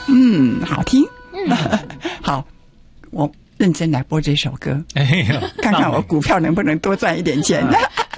好听。好，我认真来播这首歌，看看我股票能不能多赚一点钱。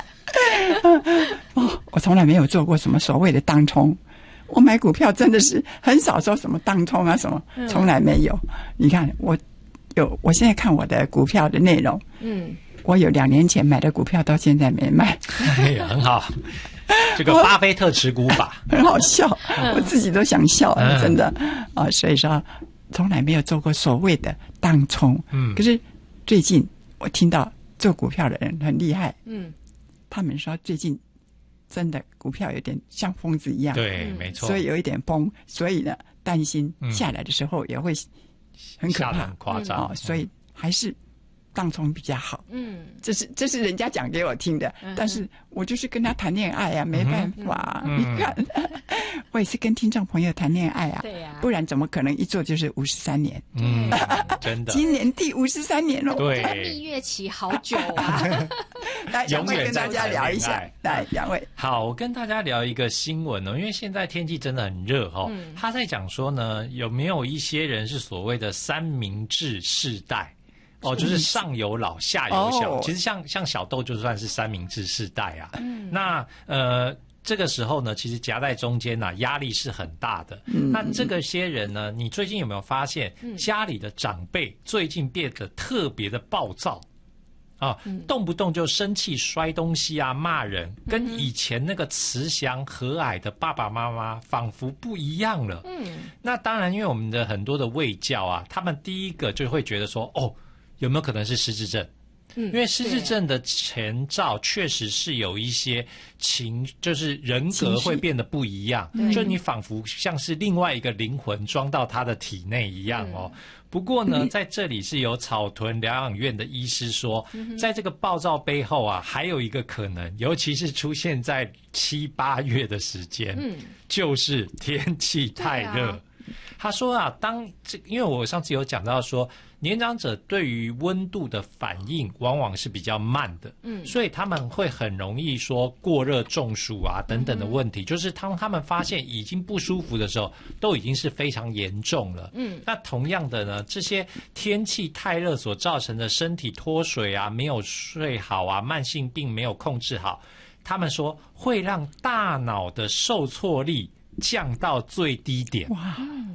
我从来没有做过什么所谓的当冲，我买股票真的是很少说什么当冲啊什么，从来没有。你看我现在看我的股票的内容，我有2年前买的股票到现在没卖。 很好，这个巴菲特持股法很好笑，我自己都想笑，真的啊。所以说从来没有做过所谓的当冲。可是最近我听到做股票的人很厉害，他们说最近真的股票有点像疯子一样， 对，没错， 所以有一点崩，所以呢担心下来的时候也会很可怕， 很夸张， 所以还是当冲比较好。这是人家讲给我听的，但是我就是跟他谈恋爱啊，没办法。你看，我也是跟听众朋友谈恋爱啊， 对啊， 不然怎么可能一做就是53年？ 真的， 今年第53年了。 对， 蜜月期好久啊。 来，两位跟大家聊一下。来，两位。 好，我跟大家聊一个新闻哦，因为现在天气真的很热哦。他在讲说呢，有没有一些人是所谓的三明治世代？就是上有老下有小，其实像小豆就算是三明治世代啊。那这个时候呢，其实夹在中间呢，压力是很大的。那这个些人呢，你最近有没有发现，家里的长辈最近变得特别的暴躁啊？动不动就生气、摔东西啊、骂人，跟以前那个慈祥和蔼的爸爸妈妈仿佛不一样了。那当然，因为我们的很多的卫教啊，他们第一个就会觉得说，有没有可能是失智症？因为失智症的前兆确实是有一些就是人格会变得不一样，就你仿佛像是另外一个灵魂装到他的体内一样哦。不过呢，在这里是有草屯疗养院的医师说，在这个暴躁背后啊，还有一个可能，尤其是出现在7、8月的时间，就是天气太热。他说啊，因为我上次有讲到说，年长者对于温度的反应往往是比较慢的，所以他们会很容易说过热中暑啊等等的问题，就是当他们发现已经不舒服的时候，都已经是非常严重了。那同样的呢，这些天气太热所造成的身体脱水啊、没有睡好啊、慢性病没有控制好，他们说会让大脑的受挫力降到最低点。哇！